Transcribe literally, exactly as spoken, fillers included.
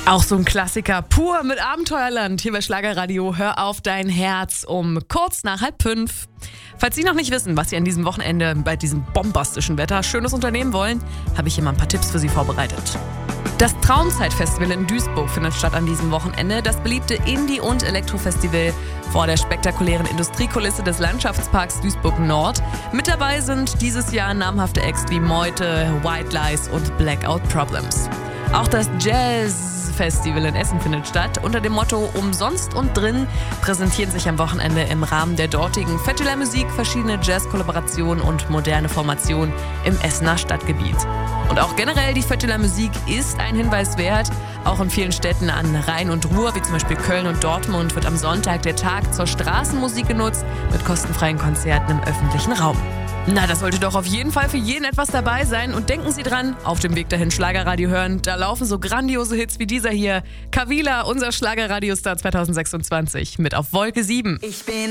Auch so ein Klassiker, pur mit Abenteuerland. Hier bei Schlagerradio, hör auf dein Herz um kurz nach halb fünf. Falls Sie noch nicht wissen, was Sie an diesem Wochenende bei diesem bombastischen Wetter Schönes unternehmen wollen, habe ich hier mal ein paar Tipps für Sie vorbereitet. Das Traumzeit-Festival in Duisburg findet statt an diesem Wochenende. Das beliebte Indie- und Elektro-Festival vor der spektakulären Industriekulisse des Landschaftsparks Duisburg-Nord. Mit dabei sind dieses Jahr namhafte Acts wie Meute, White Lies und Blackout Problems. Auch das Jazz-Festival in Essen findet statt. Unter dem Motto Umsonst und drin präsentieren sich am Wochenende im Rahmen der dortigen Fettular Musik verschiedene Jazz-Kollaborationen und moderne Formationen im Essener Stadtgebiet. Und auch generell die Fettular Musik ist ein Hinweis wert. Auch in vielen Städten an Rhein und Ruhr, wie zum Beispiel Köln und Dortmund, wird am Sonntag der Tag zur Straßenmusik genutzt mit kostenfreien Konzerten im öffentlichen Raum. Na, das sollte doch auf jeden Fall für jeden etwas dabei sein. Und denken Sie dran, auf dem Weg dahin Schlagerradio hören. Da laufen so grandiose Hits wie dieser hier. Kavila, unser Schlagerradiostar zwanzig sechsundzwanzig, mit auf Wolke sieben. Ich bin